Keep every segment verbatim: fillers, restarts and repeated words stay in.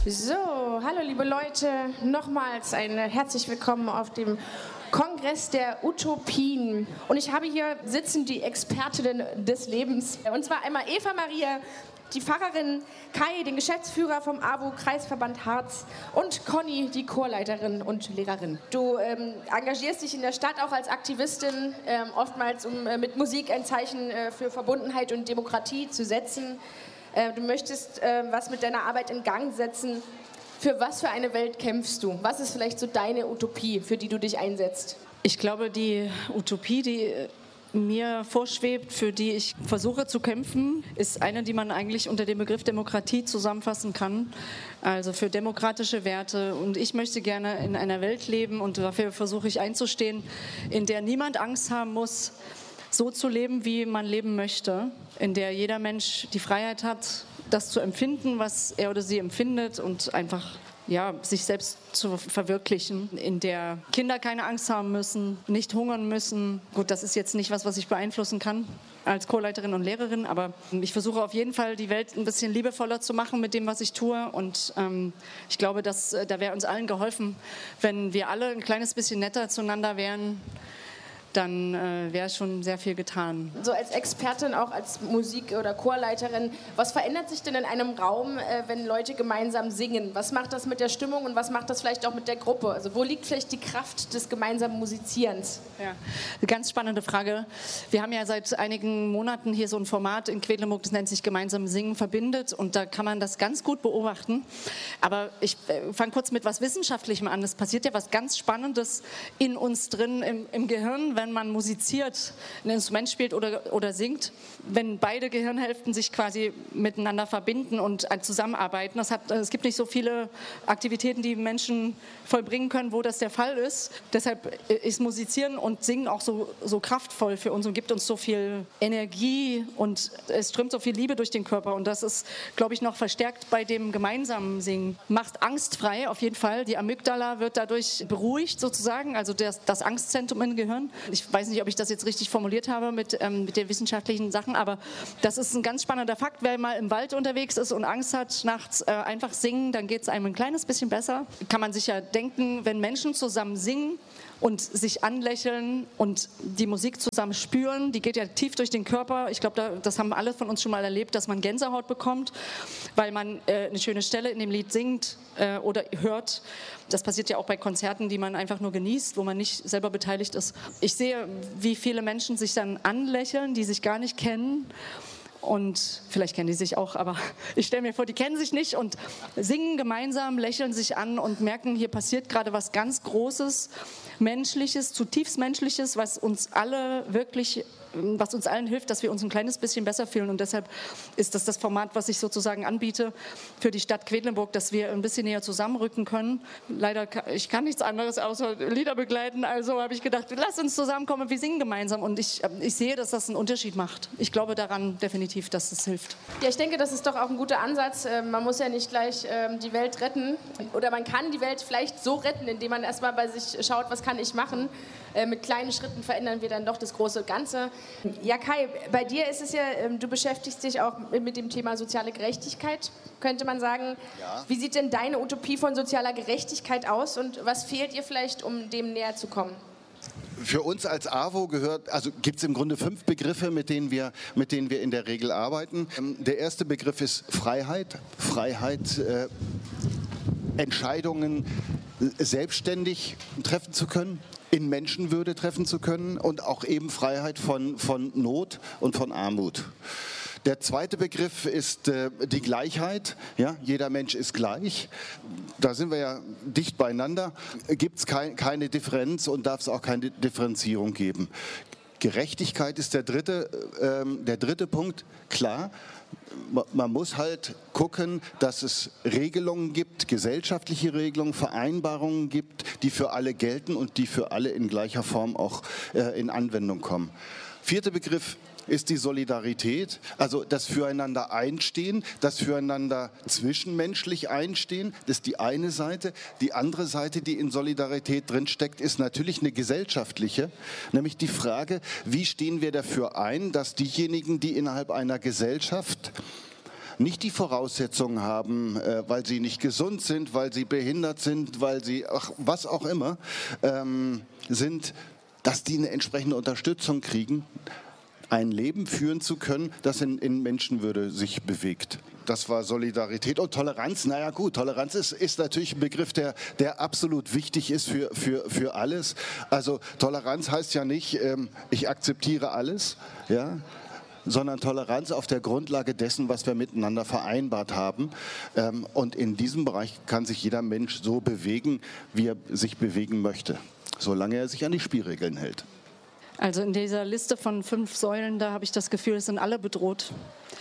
So, hallo liebe Leute, nochmals ein herzlich willkommen auf dem Kongress der Utopien. Und ich habe hier sitzen die Expertinnen des Lebens. Und zwar einmal Eva Maria, die Pfarrerin, Kai, den Geschäftsführer vom A W O-Kreisverband Harz und Conny, die Chorleiterin und Lehrerin. Du ähm, engagierst dich in der Stadt auch als Aktivistin, ähm, oftmals um äh, mit Musik ein Zeichen äh, für Verbundenheit und Demokratie zu setzen. Äh, du möchtest äh, was mit deiner Arbeit in Gang setzen. Für was für eine Welt kämpfst du? Was ist vielleicht so deine Utopie, für die du dich einsetzt? Ich glaube, die Utopie, die mir vorschwebt, für die ich versuche zu kämpfen, ist eine, die man eigentlich unter dem Begriff Demokratie zusammenfassen kann. Also für demokratische Werte. Und ich möchte gerne in einer Welt leben, und dafür versuche ich einzustehen, in der niemand Angst haben muss, so zu leben, wie man leben möchte, in der jeder Mensch die Freiheit hat, das zu empfinden, was er oder sie empfindet, und einfach ja, sich selbst zu verwirklichen, in der Kinder keine Angst haben müssen, nicht hungern müssen. Gut, das ist jetzt nicht was, was ich beeinflussen kann als Chorleiterin und Lehrerin, aber ich versuche auf jeden Fall, die Welt ein bisschen liebevoller zu machen mit dem, was ich tue, und ähm, ich glaube, dass, da wäre uns allen geholfen, wenn wir alle ein kleines bisschen netter zueinander wären. Dann äh, wäre schon sehr viel getan. So als Expertin, auch als Musik- oder Chorleiterin, was verändert sich denn in einem Raum, äh, wenn Leute gemeinsam singen? Was macht das mit der Stimmung und was macht das vielleicht auch mit der Gruppe? Also wo liegt vielleicht die Kraft des gemeinsamen Musizierens? Ja, eine ganz spannende Frage. Wir haben ja seit einigen Monaten hier so ein Format in Quedlinburg, das nennt sich Gemeinsam Singen verbindet, und da kann man das ganz gut beobachten. Aber ich äh, fange kurz mit was Wissenschaftlichem an. Es passiert ja was ganz Spannendes in uns drin, im, im Gehirn, wenn man musiziert, ein Instrument spielt oder, oder singt, wenn beide Gehirnhälften sich quasi miteinander verbinden und zusammenarbeiten. Das hat, es gibt nicht so viele Aktivitäten, die Menschen vollbringen können, wo das der Fall ist. Deshalb ist Musizieren und Singen auch so, so kraftvoll für uns und gibt uns so viel Energie, und es strömt so viel Liebe durch den Körper, und das ist, glaube ich, noch verstärkt bei dem gemeinsamen Singen. Macht angstfrei auf jeden Fall. Die Amygdala wird dadurch beruhigt sozusagen, also das, das Angstzentrum im Gehirn. Ich weiß nicht, ob ich das jetzt richtig formuliert habe mit, ähm, mit den wissenschaftlichen Sachen, aber das ist ein ganz spannender Fakt. Wer mal im Wald unterwegs ist und Angst hat, nachts äh, einfach singen, dann geht es einem ein kleines bisschen besser. Kann man sich ja denken, wenn Menschen zusammen singen und sich anlächeln und die Musik zusammen spüren, die geht ja tief durch den Körper. Ich glaube, da, das haben alle von uns schon mal erlebt, dass man Gänsehaut bekommt, weil man äh, eine schöne Stelle in dem Lied singt äh, oder hört. Das passiert ja auch bei Konzerten, die man einfach nur genießt, wo man nicht selber beteiligt ist. Ich sehe, wie viele Menschen sich dann anlächeln, die sich gar nicht kennen. Und vielleicht kennen die sich auch, aber ich stelle mir vor, die kennen sich nicht und singen gemeinsam, lächeln sich an und merken, hier passiert gerade was ganz Großes, Menschliches, zutiefst Menschliches, was uns alle wirklich, was uns allen hilft, dass wir uns ein kleines bisschen besser fühlen. Und deshalb ist das das Format, was ich sozusagen anbiete für die Stadt Quedlinburg, dass wir ein bisschen näher zusammenrücken können. Leider, kann, ich kann nichts anderes außer Lieder begleiten, also habe ich gedacht, lass uns zusammenkommen, wir singen gemeinsam. Und ich, ich sehe, dass das einen Unterschied macht. Ich glaube daran definitiv, dass es hilft. Ja, ich denke, das ist doch auch ein guter Ansatz. Man muss ja nicht gleich die Welt retten, oder man kann die Welt vielleicht so retten, indem man erstmal bei sich schaut, was kann ich machen. Mit kleinen Schritten verändern wir dann doch das große Ganze. Ja, Kai, bei dir ist es ja, du beschäftigst dich auch mit dem Thema soziale Gerechtigkeit, könnte man sagen. Ja. Wie sieht denn deine Utopie von sozialer Gerechtigkeit aus und was fehlt dir vielleicht, um dem näher zu kommen? Für uns als A W O gehört, also gibt es im Grunde fünf Begriffe, mit denen wir, mit denen wir in der Regel arbeiten. Der erste Begriff ist Freiheit. Freiheit, äh, Entscheidungen selbstständig treffen zu können, in Menschenwürde treffen zu können, und auch eben Freiheit von, von Not und von Armut. Der zweite Begriff ist äh, die Gleichheit. Ja, jeder Mensch ist gleich. Da sind wir ja dicht beieinander. Gibt es kein, keine Differenz und darf es auch keine Differenzierung geben. Gerechtigkeit ist der dritte, äh, der dritte Punkt. Klar, man muss halt gucken, dass es Regelungen gibt, gesellschaftliche Regelungen, Vereinbarungen gibt, die für alle gelten und die für alle in gleicher Form auch äh, in Anwendung kommen. Vierter Begriff ist die Solidarität, also das Füreinander einstehen, das Füreinander zwischenmenschlich einstehen, das ist die eine Seite. Die andere Seite, die in Solidarität drinsteckt, ist natürlich eine gesellschaftliche, nämlich die Frage, wie stehen wir dafür ein, dass diejenigen, die innerhalb einer Gesellschaft nicht die Voraussetzungen haben, äh, weil sie nicht gesund sind, weil sie behindert sind, weil sie, ach, was auch immer, ähm, sind, dass die eine entsprechende Unterstützung kriegen, ein Leben führen zu können, das in, in Menschenwürde sich bewegt. Das war Solidarität und Toleranz. Naja gut, Toleranz ist, ist natürlich ein Begriff, der, der absolut wichtig ist für, für, für alles. Also Toleranz heißt ja nicht, ähm, ich akzeptiere alles, ja, sondern Toleranz auf der Grundlage dessen, was wir miteinander vereinbart haben. Ähm, und in diesem Bereich kann sich jeder Mensch so bewegen, wie er sich bewegen möchte, solange er sich an die Spielregeln hält. Also in dieser Liste von fünf Säulen, da habe ich das Gefühl, es sind alle bedroht.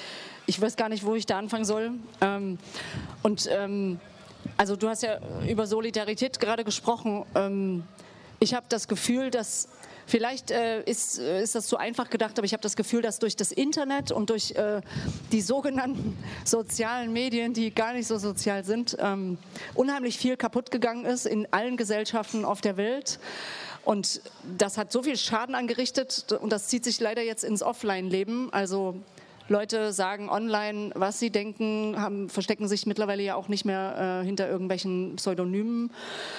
Ich weiß gar nicht, wo ich da anfangen soll. Ähm, und ähm, also du hast ja über Solidarität gerade gesprochen. Ähm, ich habe das Gefühl, dass vielleicht äh, ist, ist das zu einfach gedacht, aber ich habe das Gefühl, dass durch das Internet und durch äh, die sogenannten sozialen Medien, die gar nicht so sozial sind, ähm, unheimlich viel kaputt gegangen ist in allen Gesellschaften auf der Welt. Und das hat so viel Schaden angerichtet und das zieht sich leider jetzt ins Offline-Leben. Also Leute sagen online, was sie denken, haben, verstecken sich mittlerweile ja auch nicht mehr äh, hinter irgendwelchen Pseudonymen.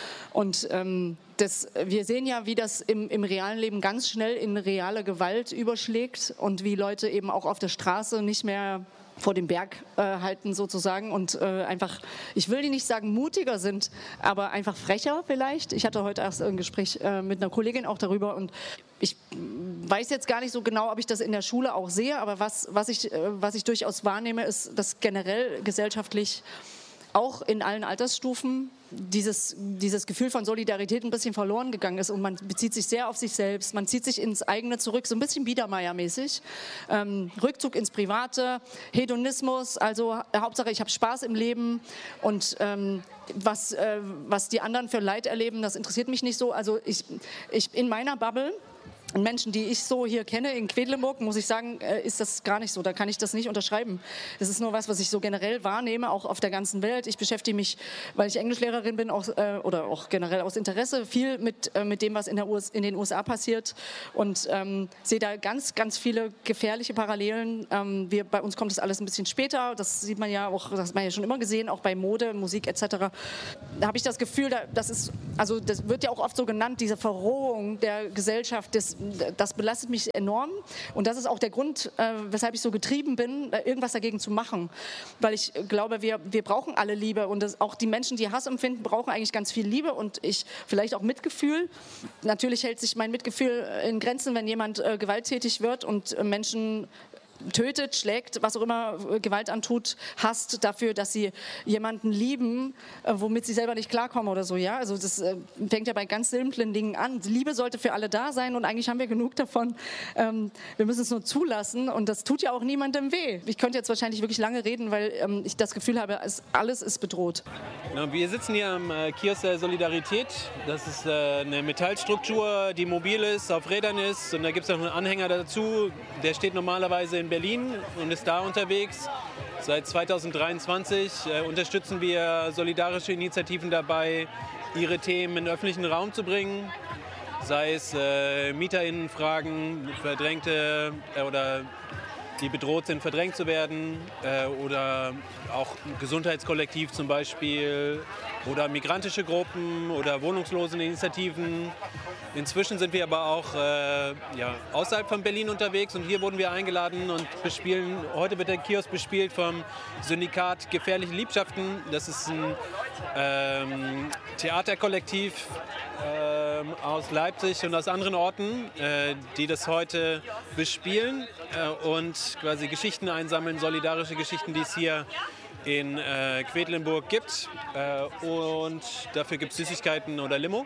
Und ähm, das, wir sehen ja, wie das im, im realen Leben ganz schnell in reale Gewalt überschlägt und wie Leute eben auch auf der Straße nicht mehr vor dem Berg äh, halten sozusagen und äh, einfach, ich will nicht sagen mutiger sind, aber einfach frecher vielleicht. Ich hatte heute erst ein Gespräch äh, mit einer Kollegin auch darüber und ich weiß jetzt gar nicht so genau, ob ich das in der Schule auch sehe, aber was, was, ich, äh, was ich durchaus wahrnehme, ist, dass generell gesellschaftlich auch in allen Altersstufen dieses, dieses Gefühl von Solidarität ein bisschen verloren gegangen ist und man bezieht sich sehr auf sich selbst, man zieht sich ins eigene zurück, so ein bisschen Biedermeier-mäßig. Ähm, Rückzug ins Private, Hedonismus, also Hauptsache ich habe Spaß im Leben und ähm, was, äh, was die anderen für Leid erleben, das interessiert mich nicht so. Also ich, ich in meiner Bubble, und Menschen, die ich so hier kenne in Quedlinburg, muss ich sagen, ist das gar nicht so. Da kann ich das nicht unterschreiben. Das ist nur was, was ich so generell wahrnehme, auch auf der ganzen Welt. Ich beschäftige mich, weil ich Englischlehrerin bin, auch, äh, oder auch generell aus Interesse, viel mit, äh, mit dem, was in, der U S, in den U S A passiert und ähm, sehe da ganz, ganz viele gefährliche Parallelen. Ähm, wir, bei uns kommt das alles ein bisschen später. Das sieht man ja auch, das hat man ja schon immer gesehen, auch bei Mode, Musik et cetera. Da habe ich das Gefühl, da, das ist, also das wird ja auch oft so genannt, diese Verrohung der Gesellschaft, des Das belastet mich enorm und das ist auch der Grund, äh, weshalb ich so getrieben bin, irgendwas dagegen zu machen. Weil ich glaube, wir, wir brauchen alle Liebe und das, auch die Menschen, die Hass empfinden, brauchen eigentlich ganz viel Liebe und ich vielleicht auch Mitgefühl. Natürlich hält sich mein Mitgefühl in Grenzen, wenn jemand äh, gewalttätig wird und äh, Menschen tötet, schlägt, was auch immer Gewalt antut, hasst dafür, dass sie jemanden lieben, äh, womit sie selber nicht klarkommen oder so. Ja? Also das äh, fängt ja bei ganz simplen Dingen an. Die Liebe sollte für alle da sein und eigentlich haben wir genug davon. Ähm, wir müssen es nur zulassen und das tut ja auch niemandem weh. Ich könnte jetzt wahrscheinlich wirklich lange reden, weil ähm, ich das Gefühl habe, es, alles ist bedroht. Ja, wir sitzen hier am äh, Kiosk der Solidarität. Das ist äh, eine Metallstruktur, die mobil ist, auf Rädern ist und da gibt es noch einen Anhänger dazu. Der steht normalerweise in Berlin und ist da unterwegs. Seit zweitausenddreiundzwanzig äh, unterstützen wir solidarische Initiativen dabei, ihre Themen in den öffentlichen Raum zu bringen. Sei es äh, MieterInnenfragen, Verdrängte äh, oder die bedroht sind, verdrängt zu werden äh, oder auch ein Gesundheitskollektiv zum Beispiel oder migrantische Gruppen oder Wohnungsloseninitiativen. Inzwischen sind wir aber auch äh, ja, außerhalb von Berlin unterwegs und hier wurden wir eingeladen und bespielen, heute wird der Kiosk bespielt vom Syndikat Gefährliche Liebschaften. Das ist ein ähm, Theaterkollektiv ähm, aus Leipzig und aus anderen Orten, äh, die das heute bespielen äh, und quasi Geschichten einsammeln, solidarische Geschichten, die es hier in äh, Quedlinburg gibt. Äh, und dafür gibt es Süßigkeiten oder Limo.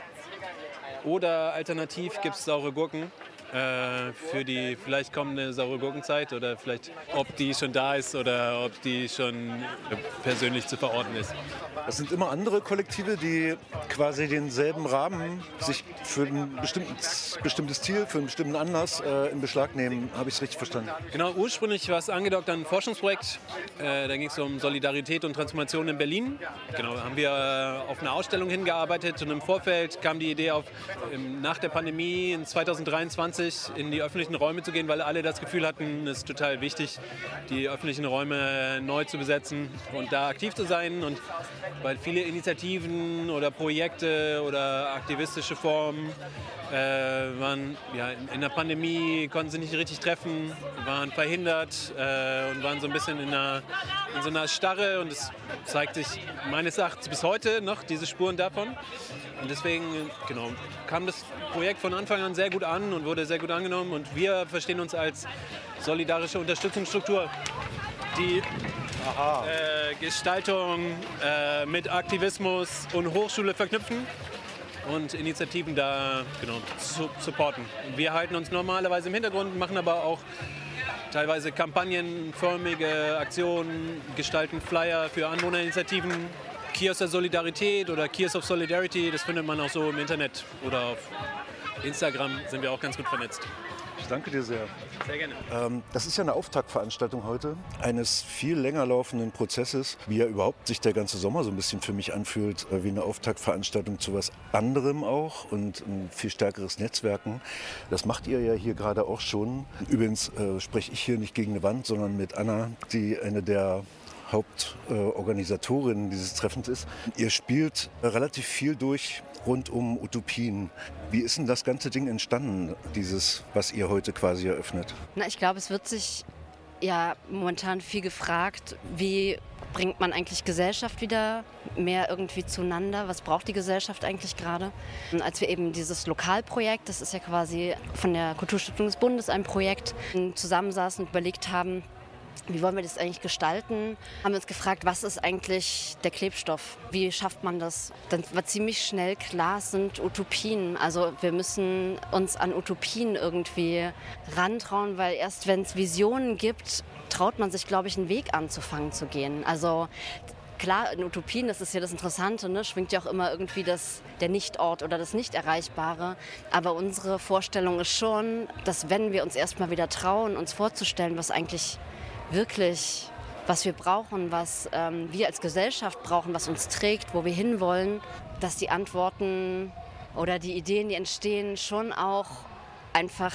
Oder alternativ gibt es saure Gurken äh, für die vielleicht kommende saure Gurkenzeit oder vielleicht, ob die schon da ist oder ob die schon persönlich zu verorten ist. Das sind immer andere Kollektive, die quasi denselben Rahmen sich für ein bestimmtes, bestimmtes Ziel, für einen bestimmten Anlass äh, in Beschlag nehmen. Habe ich es richtig verstanden? Genau, ursprünglich war es angedockt an ein Forschungsprojekt. Äh, da ging es um Solidarität und Transformation in Berlin. Genau, haben wir äh, auf eine Ausstellung hingearbeitet und im Vorfeld kam die Idee auf, ähm, nach der Pandemie in zweitausenddreiundzwanzig zwanzig in die öffentlichen Räume zu gehen, weil alle das Gefühl hatten, es ist total wichtig, die öffentlichen Räume neu zu besetzen und da aktiv zu sein. Und weil viele Initiativen oder Projekte oder aktivistische Formen äh, waren ja, in der Pandemie, konnten sie nicht richtig treffen, waren verhindert äh, und waren so ein bisschen in, einer, in so einer Starre. Und es zeigt sich meines Erachtens bis heute noch diese Spuren davon. Und deswegen genau, kam das Projekt von Anfang an sehr gut an und wurde sehr gut angenommen. Und wir verstehen uns als solidarische Unterstützungsstruktur, die äh, Gestaltung äh, mit Aktivismus und Hochschule verknüpfen und Initiativen da genau, zu supporten. Wir halten uns normalerweise im Hintergrund, machen aber auch teilweise kampagnenförmige Aktionen, gestalten Flyer für Anwohnerinitiativen. Kiosk der Solidarität oder Kiosk of Solidarity, das findet man auch so im Internet oder auf Instagram sind wir auch ganz gut vernetzt. Ich danke dir sehr. Sehr gerne. Ähm, das ist ja eine Auftaktveranstaltung heute eines viel länger laufenden Prozesses, wie ja überhaupt sich der ganze Sommer so ein bisschen für mich anfühlt, äh, wie eine Auftaktveranstaltung zu was anderem auch und ein viel stärkeres Netzwerken. Das macht ihr ja hier gerade auch schon. Übrigens äh, spreche ich hier nicht gegen eine Wand, sondern mit Anna, die eine der Hauptorganisatorin dieses Treffens ist. Ihr spielt relativ viel durch rund um Utopien. Wie ist denn das ganze Ding entstanden, dieses, was ihr heute quasi eröffnet? Na, ich glaube, es wird sich ja momentan viel gefragt, wie bringt man eigentlich Gesellschaft wieder mehr irgendwie zueinander? Was braucht die Gesellschaft eigentlich gerade? Und als wir eben dieses Lokalprojekt, das ist ja quasi von der Kulturstiftung des Bundes ein Projekt, zusammensaßen und überlegt haben, wie wollen wir das eigentlich gestalten? Haben wir uns gefragt, was ist eigentlich der Klebstoff? Wie schafft man das? Dann war ziemlich schnell klar, es sind Utopien. Also wir müssen uns an Utopien irgendwie rantrauen, weil erst wenn es Visionen gibt, traut man sich, glaube ich, einen Weg anzufangen zu gehen. Also klar, in Utopien, das ist ja das Interessante, ne, schwingt ja auch immer irgendwie das, der Nichtort oder das Nicht-Erreichbare. Aber unsere Vorstellung ist schon, dass wenn wir uns erstmal wieder trauen, uns vorzustellen, was eigentlich wirklich, was wir brauchen, was ähm, wir als Gesellschaft brauchen, was uns trägt, wo wir hinwollen, dass die Antworten oder die Ideen, die entstehen, schon auch einfach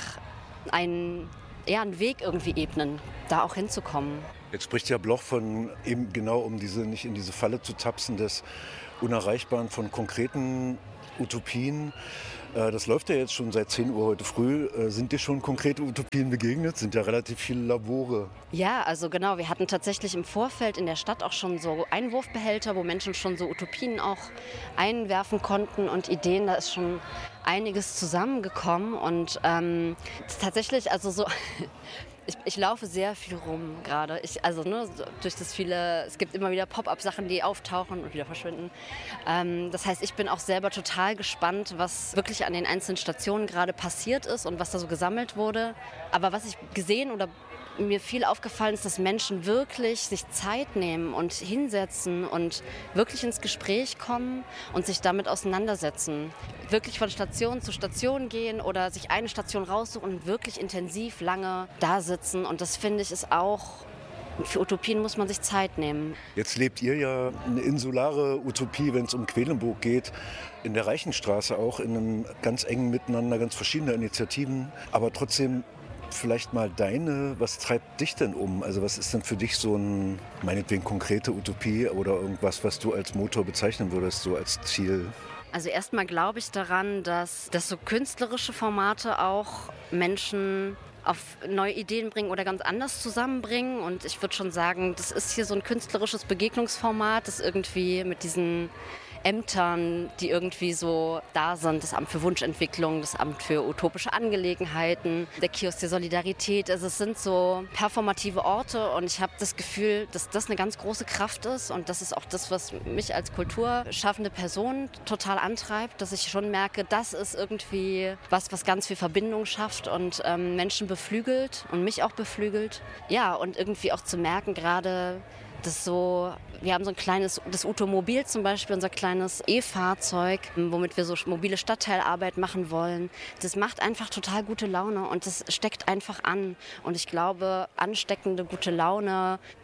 einen, ja, einen Weg irgendwie ebnen, da auch hinzukommen. Jetzt spricht ja Bloch von eben genau, um diese nicht in diese Falle zu tapsen, des Unerreichbaren von konkreten Utopien. Das läuft ja jetzt schon seit zehn Uhr heute früh. Sind dir schon konkrete Utopien begegnet? Sind ja relativ viele Labore. Ja, also genau. Wir hatten tatsächlich im Vorfeld in der Stadt auch schon so Einwurfbehälter, wo Menschen schon so Utopien auch einwerfen konnten und Ideen. Da ist schon einiges zusammengekommen. Und ähm, tatsächlich, also so... Ich, ich laufe sehr viel rum gerade. Ich, also ne, durch das viele, es gibt immer wieder Pop-up-Sachen, die auftauchen und wieder verschwinden. Ähm, das heißt, ich bin auch selber total gespannt, was wirklich an den einzelnen Stationen gerade passiert ist und was da so gesammelt wurde. Aber was ich gesehen oder mir viel aufgefallen ist, dass Menschen wirklich sich Zeit nehmen und hinsetzen und wirklich ins Gespräch kommen und sich damit auseinandersetzen. Wirklich von Station zu Station gehen oder sich eine Station raussuchen und wirklich intensiv lange da sitzen. Und das, finde ich, ist auch, für Utopien muss man sich Zeit nehmen. Jetzt lebt ihr ja eine insulare Utopie, wenn es um Quedlinburg geht, in der Reichenstraße auch, in einem ganz engen Miteinander, ganz verschiedene Initiativen. Aber trotzdem vielleicht mal deine, was treibt dich denn um? Also was ist denn für dich so ein, meinetwegen konkrete Utopie oder irgendwas, was du als Motor bezeichnen würdest, so als Ziel? Also erstmal glaube ich daran, dass, dass so künstlerische Formate auch Menschen auf neue Ideen bringen oder ganz anders zusammenbringen. Und ich würde schon sagen, das ist hier so ein künstlerisches Begegnungsformat, das irgendwie mit diesen Ämtern, die irgendwie so da sind, das Amt für Wunschentwicklung, das Amt für utopische Angelegenheiten, der Kiosk der Solidarität. Also es sind so performative Orte und ich habe das Gefühl, dass das eine ganz große Kraft ist und das ist auch das, was mich als kulturschaffende Person total antreibt, dass ich schon merke, das ist irgendwie was, was ganz viel Verbindung schafft und ähm, Menschen beflügelt und mich auch beflügelt. Ja, und irgendwie auch zu merken, gerade das so, wir haben so ein kleines, das Utomobil zum Beispiel, unser kleines E-Fahrzeug, womit wir so mobile Stadtteilarbeit machen wollen. Das macht einfach total gute Laune und das steckt einfach an. Und ich glaube, ansteckende gute Laune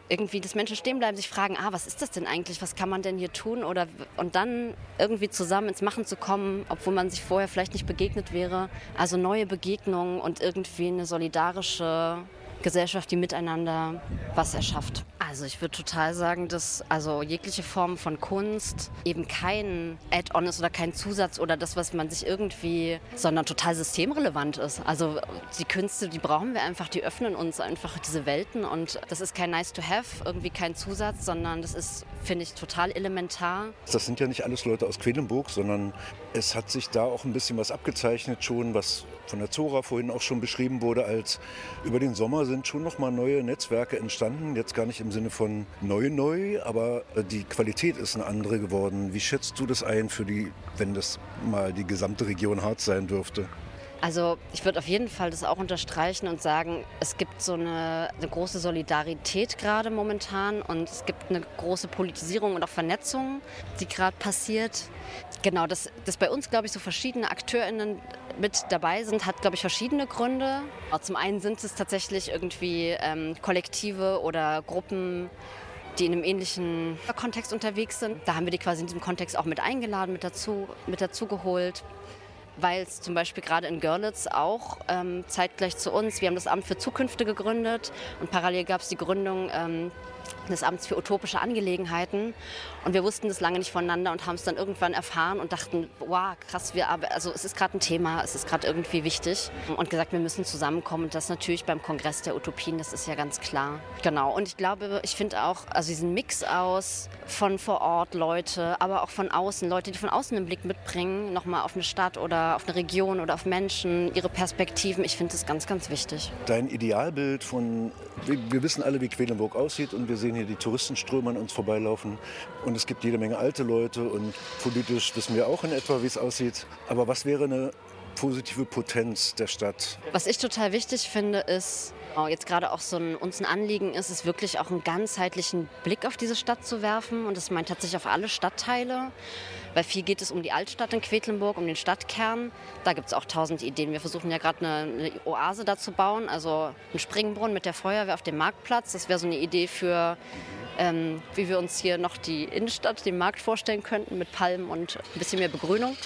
irgendwie, dass Menschen stehen bleiben, sich fragen, ah, was ist das denn eigentlich, was kann man denn hier tun? Oder, und dann irgendwie zusammen ins Machen zu kommen, obwohl man sich vorher vielleicht nicht begegnet wäre. Also neue Begegnungen und irgendwie eine solidarische Gesellschaft, die miteinander was erschafft. Also ich würde total sagen, dass also jegliche Form von Kunst eben kein Add-on ist oder kein Zusatz oder das, was man sich irgendwie, sondern total systemrelevant ist. Also die Künste, die brauchen wir einfach, die öffnen uns einfach diese Welten und das ist kein nice to have, irgendwie kein Zusatz, sondern das ist, finde ich, total elementar. Das sind ja nicht alles Leute aus Quedlinburg, sondern es hat sich da auch ein bisschen was abgezeichnet schon, was von der Zora vorhin auch schon beschrieben wurde, als über den Sommer sind schon noch mal neue Netzwerke entstanden. Jetzt gar nicht im Sinne von neu, neu, aber die Qualität ist eine andere geworden. Wie schätzt du das ein, für die, wenn das mal die gesamte Region Harz sein dürfte? Also ich würde auf jeden Fall das auch unterstreichen und sagen, es gibt so eine, eine große Solidarität gerade momentan und es gibt eine große Politisierung und auch Vernetzung, die gerade passiert. Genau, dass, dass bei uns, glaube ich, so verschiedene AkteurInnen mit dabei sind, hat, glaube ich, verschiedene Gründe. Zum einen sind es tatsächlich irgendwie ähm, Kollektive oder Gruppen, die in einem ähnlichen Kontext unterwegs sind. Da haben wir die quasi in diesem Kontext auch mit eingeladen, mit dazu, mit dazu geholt. Weil es zum Beispiel gerade in Görlitz auch ähm, zeitgleich zu uns, wir haben das Amt für Zukünfte gegründet und parallel gab es die Gründung ähm, des Amts für utopische Angelegenheiten und wir wussten das lange nicht voneinander und haben es dann irgendwann erfahren und dachten, wow, krass, wir, also es ist gerade ein Thema, es ist gerade irgendwie wichtig und gesagt, wir müssen zusammenkommen und das natürlich beim Kongress der Utopien, das ist ja ganz klar. Genau, und ich glaube, ich finde auch, also diesen Mix aus von vor Ort Leute, aber auch von außen, Leute, die von außen einen Blick mitbringen, nochmal auf eine Stadt oder auf eine Region oder auf Menschen, ihre Perspektiven, ich finde das ganz, ganz wichtig. Dein Idealbild von, wir, wir wissen alle, wie Quedlinburg aussieht und wir sehen hier die Touristenströme an uns vorbeilaufen und es gibt jede Menge alte Leute und politisch wissen wir auch in etwa, wie es aussieht. Aber was wäre eine positive Potenz der Stadt? Was ich total wichtig finde, ist, jetzt gerade auch so ein, uns ein Anliegen ist, es wirklich auch einen ganzheitlichen Blick auf diese Stadt zu werfen und das meint tatsächlich auf alle Stadtteile, weil viel geht es um die Altstadt in Quedlinburg, um den Stadtkern. Da gibt es auch tausend Ideen. Wir versuchen ja gerade eine, eine Oase da zu bauen, also einen Springbrunnen mit der Feuerwehr auf dem Marktplatz. Das wäre so eine Idee für, ähm, wie wir uns hier noch die Innenstadt, den Markt vorstellen könnten mit Palmen und ein bisschen mehr Begrünung.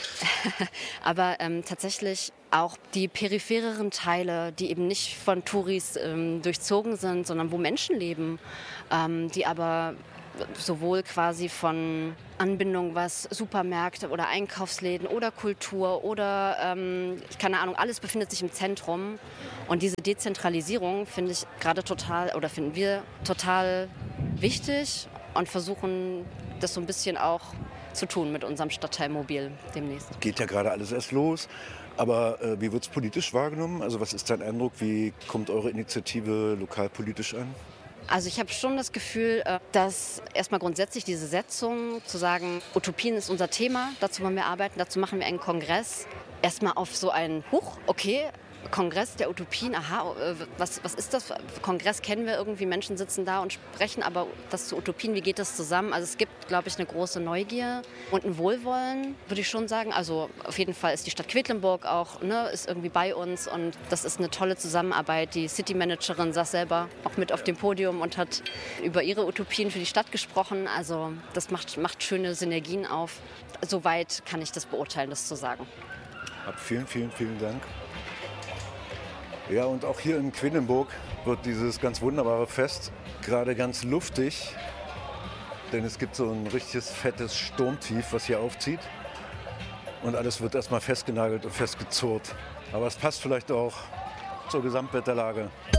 Aber ähm, tatsächlich auch die periphereren Teile, die eben nicht von Touris ähm, durchzogen sind, sondern wo Menschen leben, ähm, die aber sowohl quasi von Anbindung, was Supermärkte oder Einkaufsläden oder Kultur oder, ähm, keine Ahnung, alles befindet sich im Zentrum. Und diese Dezentralisierung finde ich gerade total, oder finden wir total wichtig und versuchen das so ein bisschen auch zu tun mit unserem Stadtteil Mobil demnächst. Geht ja gerade alles erst los, aber äh, wie wird es politisch wahrgenommen? Also was ist dein Eindruck, wie kommt eure Initiative lokalpolitisch an? Also ich habe schon das Gefühl, dass erstmal grundsätzlich diese Setzung, zu sagen, Utopien ist unser Thema, dazu wollen wir arbeiten, dazu machen wir einen Kongress, erstmal auf so einen, huch, okay, Kongress der Utopien, aha, was, was ist das? Kongress kennen wir irgendwie, Menschen sitzen da und sprechen, aber das zu Utopien, wie geht das zusammen? Also es gibt, glaube ich, eine große Neugier und ein Wohlwollen, würde ich schon sagen. Also auf jeden Fall ist die Stadt Quedlinburg auch, ne, ist irgendwie bei uns und das ist eine tolle Zusammenarbeit. Die City-Managerin saß selber auch mit auf dem Podium und hat über ihre Utopien für die Stadt gesprochen. Also das macht, macht schöne Synergien auf. Soweit kann ich das beurteilen, das zu sagen. Ab vielen, vielen, vielen Dank. Ja, und auch hier in Quedlinburg wird dieses ganz wunderbare Fest gerade ganz luftig, denn es gibt so ein richtiges fettes Sturmtief, was hier aufzieht und alles wird erstmal festgenagelt und festgezurrt. Aber es passt vielleicht auch zur Gesamtwetterlage.